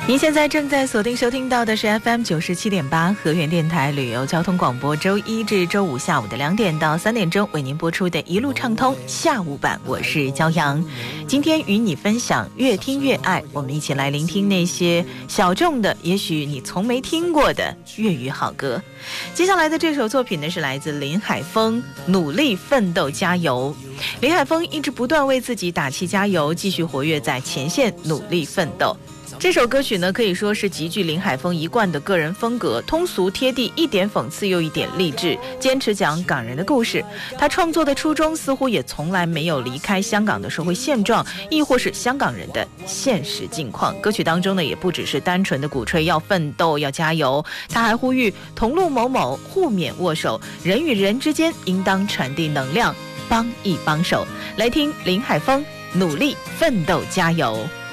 您现在正在锁定收听到的是 FM 97.8河源电台旅游交通广播，周一至周五下午的2点到3点钟为您播出的一路畅通下午版，我是骄阳。今天与你分享越听越爱，我们一起来聆听那些小众的也许你从没听过的粤语好歌。接下来的这首作品呢，是来自林海峰，努力奋斗加油。林海峰一直不断为自己打气加油，继续活跃在前线，努力奋斗。这首歌曲呢，可以说是极具林海峰一贯的个人风格，通俗贴地，一点讽刺又一点励志，坚持讲港人的故事。他创作的初衷似乎也从来没有离开香港的社会现状，亦或是香港人的现实境况。歌曲当中呢，也不只是单纯的鼓吹要奋斗要加油，他还呼吁同路某某互勉握手，人与人之间应当传递能量，帮一帮手。来听林海峰，努力奋斗加油。